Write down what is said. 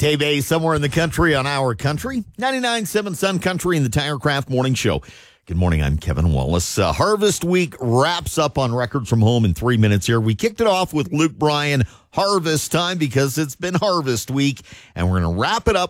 Tay somewhere in the country on our country. 99.7 Sun Country in the Tirecraft Morning Show. Good morning, I'm Kevin Wallace. Harvest Week wraps up on Records from Home in 3 minutes here. We kicked it off with Luke Bryan, Harvest Time, because it's been Harvest Week, and we're going to wrap it up